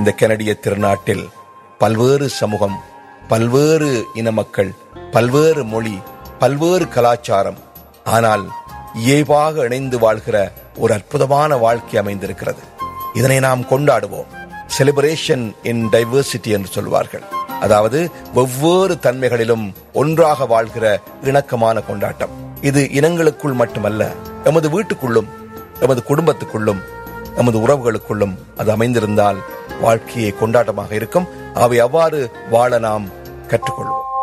இந்த கனடிய திருநாட்டில் பல்வேறு சமூகம், பல்வேறு இன மக்கள், பல்வேறு மொழி, பல்வேறு கலாச்சாரம், ஆனால் இயல்பாக இணைந்து வாழ்கிற ஒரு அற்புதமான வாழ்க்கை அமைந்திருக்கிறது. இதனை நாம் கொண்டாடுவோம். செலிப்ரேஷன் இன் டைவர்சிட்டி என்று சொல்வார்கள். அதாவது வெவ்வேறு தன்மைகளிலும் ஒன்றாக வாழ்கிற இணக்கமான கொண்டாட்டம். இது இனங்களுக்குள் மட்டுமல்ல, எமது வீட்டுக்குள்ளும், எமது குடும்பத்துக்குள்ளும், எமது உறவுகளுக்குள்ளும் அது அமைந்திருந்தால் வாழ்க்கையை கொண்டாட்டமாக இருக்கும். அவை அவ்வாறு வாழ நாம் கற்றுக்கொள்வோம்.